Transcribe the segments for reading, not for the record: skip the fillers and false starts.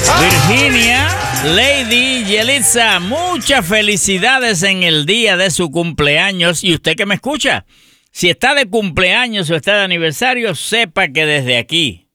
Virginia, Lady Yelitza, muchas felicidades en el día de su cumpleaños. Y usted que me escucha, si está de cumpleaños o está de aniversario, sepa que desde aquí,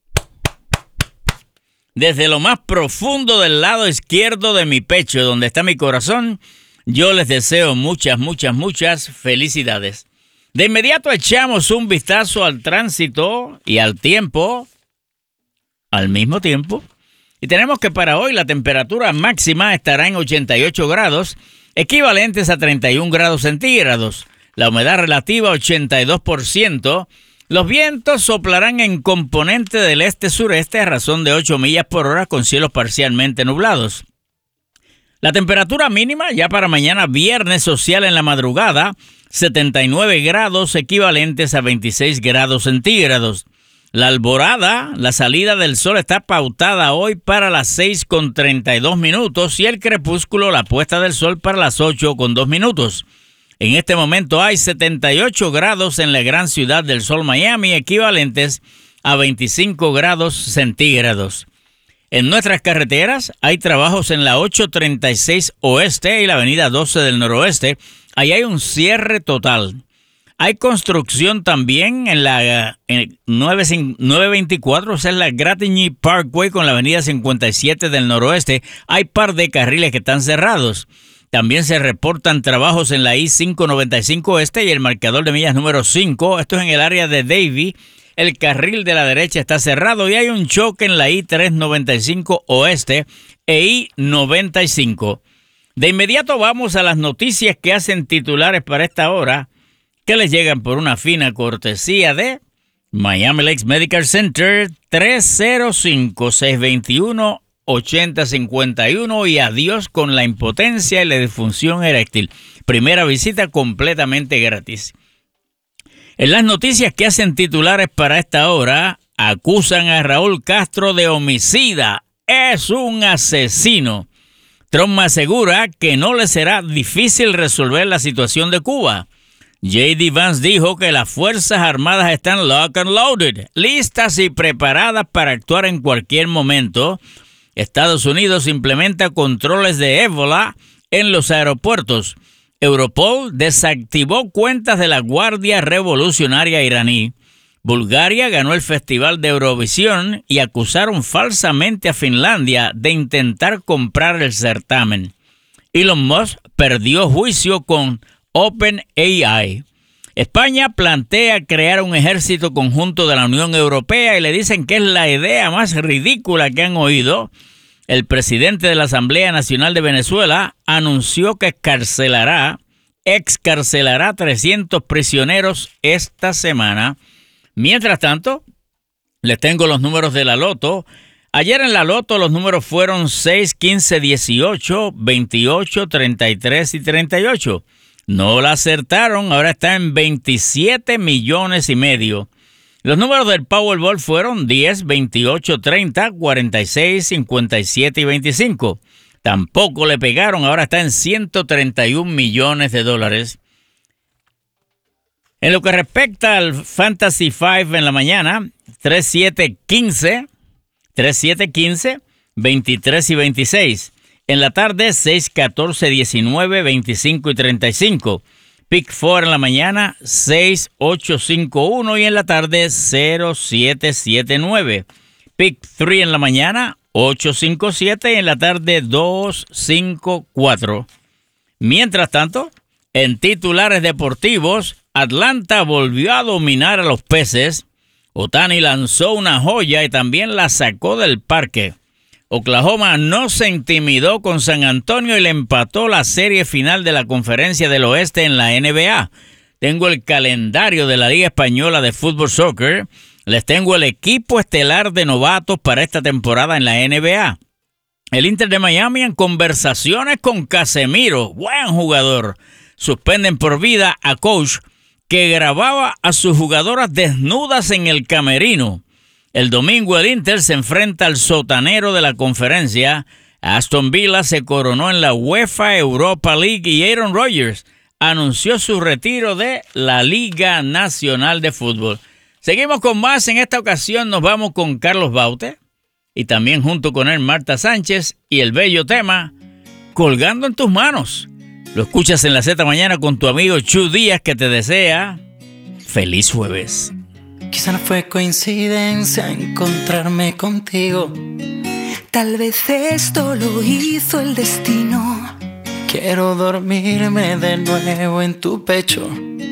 desde lo más profundo del lado izquierdo de mi pecho, donde está mi corazón, yo les deseo muchas, muchas, muchas felicidades. De inmediato echamos un vistazo al tránsito y al tiempo, al mismo tiempo. Y tenemos que para hoy la temperatura máxima estará en 88 grados, equivalentes a 31 grados centígrados. La humedad relativa 82%. Los vientos soplarán en componente del este-sureste a razón de 8 millas por hora con cielos parcialmente nublados. La temperatura mínima ya para mañana viernes social en la madrugada, 79 grados equivalentes a 26 grados centígrados. La alborada, la salida del sol está pautada hoy para las 6:32 y el crepúsculo, la puesta del sol para las 8:02. En este momento hay 78 grados en la gran ciudad del sol Miami, equivalentes a 25 grados centígrados. En nuestras carreteras hay trabajos en la 836 Oeste y la avenida 12 del Noroeste. Ahí hay un cierre total. Hay construcción también en la 924, o sea, en la Gratigny Parkway con la avenida 57 del Noroeste. Hay par de carriles que están cerrados. También se reportan trabajos en la I-595 Este y el marcador de millas número 5. Esto es en el área de Davie. El carril de la derecha está cerrado y hay un choque en la I-395 Oeste e I-95. De inmediato vamos a las noticias que hacen titulares para esta hora, que les llegan por una fina cortesía de Miami Lakes Medical Center, 305-621-8051 y adiós con la impotencia y la disfunción eréctil. Primera visita completamente gratis. En las noticias que hacen titulares para esta hora, acusan a Raúl Castro de homicida. Es un asesino. Trump asegura que no le será difícil resolver la situación de Cuba. J.D. Vance dijo que las Fuerzas Armadas están lock and loaded, listas y preparadas para actuar en cualquier momento. Estados Unidos implementa controles de ébola en los aeropuertos. Europol desactivó cuentas de la Guardia Revolucionaria iraní. Bulgaria ganó el Festival de Eurovisión y acusaron falsamente a Finlandia de intentar comprar el certamen. Elon Musk perdió juicio con OpenAI. España plantea crear un ejército conjunto de la Unión Europea y le dicen que es la idea más ridícula que han oído. El presidente de la Asamblea Nacional de Venezuela anunció que excarcelará 300 prisioneros esta semana. Mientras tanto, les tengo los números de la Loto. Ayer en la Loto los números fueron 6, 15, 18, 28, 33 y 38. No la acertaron, ahora está en 27 millones y medio. Los números del Powerball fueron 10, 28, 30, 46, 57 y 25. Tampoco le pegaron, ahora está en 131 millones de dólares. En lo que respecta al Fantasy 5 en la mañana, 3, 7, 15, 23 y 26. En la tarde, 6, 14, 19, 25 y 35. Pick 4 en la mañana, 6, 8, 5, 1 y en la tarde, 0, 7, 7, 9. Pick 3 en la mañana, 8, 5, 7 y en la tarde, 2, 5, 4. Mientras tanto, en titulares deportivos, Atlanta volvió a dominar a los Peces. Ohtani lanzó una joya y también la sacó del parque. Oklahoma no se intimidó con San Antonio y le empató la serie final de la Conferencia del Oeste en la NBA. Tengo el calendario de la Liga Española de Fútbol Soccer. Les tengo el equipo estelar de novatos para esta temporada en la NBA. El Inter de Miami en conversaciones con Casemiro, buen jugador. Suspenden por vida a coach que grababa a sus jugadoras desnudas en el camerino. El domingo el Inter se enfrenta al sotanero de la conferencia. Aston Villa se coronó en la UEFA Europa League y Aaron Rodgers anunció su retiro de la Liga Nacional de Fútbol. Seguimos con más. En esta ocasión nos vamos con Carlos Baute. y también junto con él Marta Sánchez y el bello tema Colgando en tus manos. Lo escuchas en la Z Mañana con tu amigo Chu Díaz, que te desea feliz jueves. Quizá no fue coincidencia encontrarme contigo. Tal vez esto lo hizo el destino. Quiero dormirme de nuevo en tu pecho,